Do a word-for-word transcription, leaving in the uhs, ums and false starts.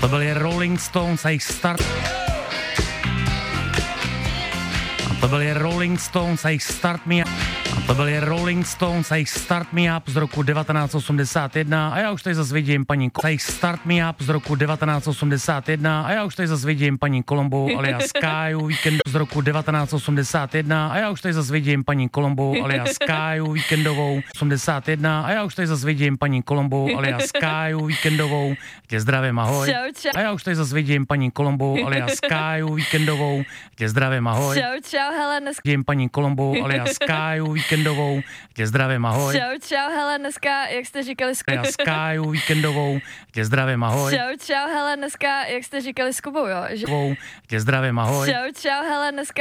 To byli Rolling Stones a jejich start. A to byli Rolling Stones a jejich Start Me Up. A to byli Rolling Stones a jejich Start Me Up z roku devatenáct osmdesát jedna. A já už tady zase vidím paní Ko- a jejich Start Me Up z roku devatenáct osmdesát jedna. A já už tady zase vidím paní Colombo alias Sky Weekend z roku devatenáct osmdesát jedna. A já už tady zase vidím paní Colombo alias Sky Weekendovou osmdesát jedna. A já už tady zase vidím paní Colombo alias Sky Weekendovou. Tě zdravím, ahoj. Čau, čau. A já už tady zase vidím paní Colombo alias Sky Weekendovou. Tě zdravím, ahoj. Čau, čau, hele, dneska... Vidím paní Colombo alias Sky Weekendovou. Tě zdravím, ahoj. Čau, čau, hele, dneska, jak jste říkali s Alias Sky Weekendovou. Tě zdravím, ahoj. Čau, čau, hele, dneska, jak jste říkali s Kubou, jo? Že... Tě zdravím, ahoj. Čau, čau, hele, dneska...